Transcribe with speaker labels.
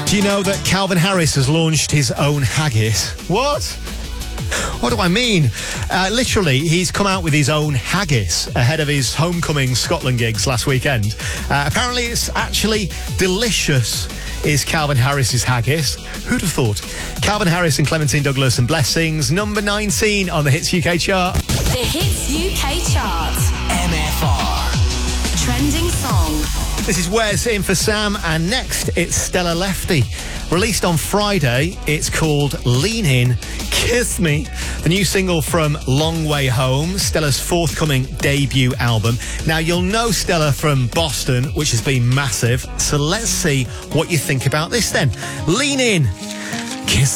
Speaker 1: Do you know that Calvin Harris has launched his own haggis? What? What do I mean? Literally, he's come out with his own haggis ahead of his Homecoming Scotland gigs last weekend. Apparently, it's actually delicious, is Calvin Harris's haggis. Who'd have thought? Calvin Harris and Clementine Douglas and Blessings, number 19 on the Hits UK chart.
Speaker 2: The Hits UK chart.
Speaker 3: MFR.
Speaker 2: Trending song.
Speaker 1: This is Wes in for Sam, and next it's Stella Lefty. Released on Friday, it's called Lean In, Kiss Me, the new single from Long Way Home, Stella's forthcoming debut album. Now, you'll know Stella from Boston, which has been massive, so let's see what you think about this then. Lean In, Kiss Me.